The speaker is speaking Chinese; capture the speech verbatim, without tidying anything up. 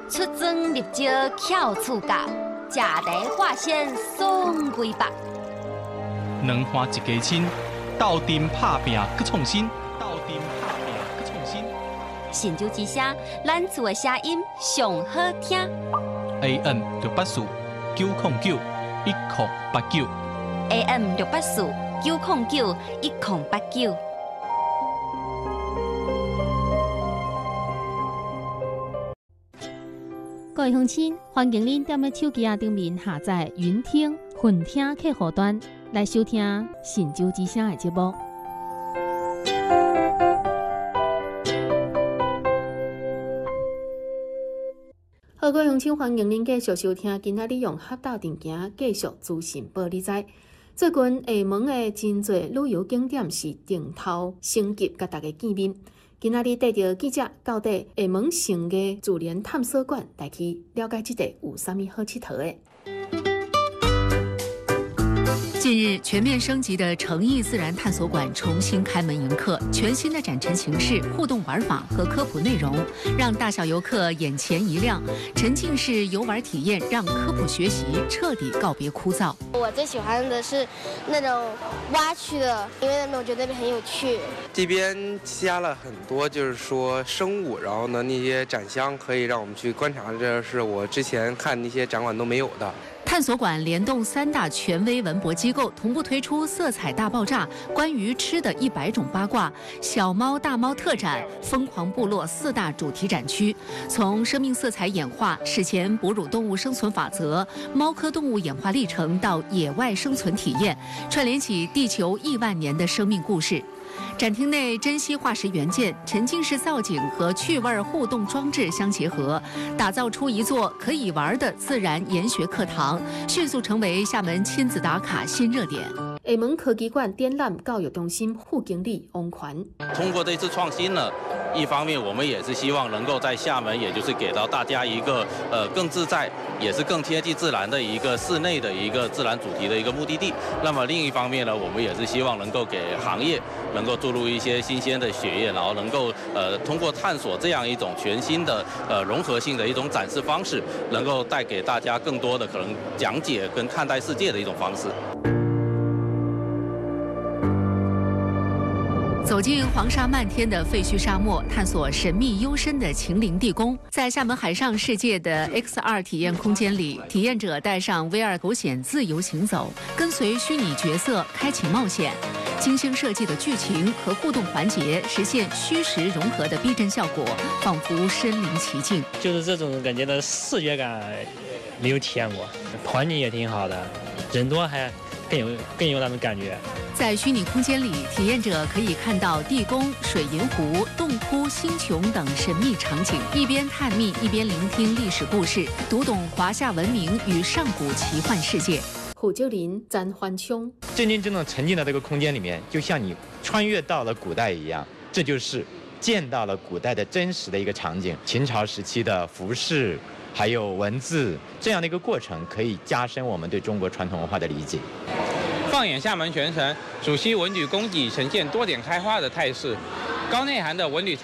出征入招巧处教，食地化鲜爽规百。 两花一家亲，斗阵拍拼搁创新，斗阵拍拼搁创新。 神州之声，咱厝的声音上好听。 A M 六八四九零九一零八九。 A M 六八四九零九一零八九。 各位乡亲，欢迎您踮咧手机啊顶面下载云听、混听客户端来收听神州之声的节目。好，各位乡亲，欢迎您继续收听今仔日用合道定行继续资讯报你知。最近厦门的真侪旅游景点是顶头升级，甲大家见面。今仔日带着记者到底厦门城的自然探索馆来去了解这地有啥物好佚佗的。 近日，全面升级的诚毅自然探索馆重新开门迎客，全新的展陈形式、互动玩法和科普内容，让大小游客眼前一亮。沉浸式游玩体验让科普学习彻底告别枯燥。 我最喜欢的是那种挖区的，因为我觉得那边很有趣。 这边加了很多，就是说生物，然后呢，那些展箱可以让我们去观察，这是我之前看那些展馆都没有的。 探索馆联动三大权威文博机构，同步推出《色彩大爆炸》关于吃的一百种八卦、小猫大猫特展、疯狂部落四大主题展区，从生命色彩演化、史前哺乳动物生存法则、猫科动物演化历程到野外生存体验，串联起地球亿万年的生命故事。展厅内珍稀化石原件、沉浸式造景和趣味互动装置相结合，打造出一座可以玩的自然研学课堂，迅速成为厦门亲子打卡新热点。 厦门科技馆展览教育中心副经理翁权， 通过这次创新呢，一方面我们也是希望能够在厦门，也就是给到大家一个呃更自在，也是更贴近自然的一个室内的一个自然主题的一个目的地。那么另一方面呢，我们也是希望能够给行业能够注入一些新鲜的血液，然后能够呃通过探索这样一种全新的呃融合性的一种展示方式，能够带给大家更多的可能讲解跟看待世界的一种方式。 走进黄沙漫天的废墟沙漠，探索神秘幽深的秦岭地宫。在厦门海上世界的 X R 体验空间里，体验者带上 V R 狗险自由行走，跟随虚拟角色开启冒险。精心设计的剧情和互动环节，实现虚实融合的逼真效果，仿佛身临其境。 就是这种感觉的视觉感没有体验过，环境也挺好的，人多还更有更有那种感觉。 在虚拟空间里，体验者可以看到地宫、水银湖、洞窟、星穹等神秘场景，一边探秘，一边聆听历史故事，读懂华夏文明与上古奇幻世界。 胡九林、詹焕聪， 真真正正沉浸在这个空间里面，就像你穿越到了古代一样，这就是见到了古代的真实的一个场景，秦朝时期的服饰，还有文字，这样的一个过程，可以加深我们对中国传统文化的理解。 放眼厦门全城，熟悉文旅供给呈现多点开花的态势，高内涵的文旅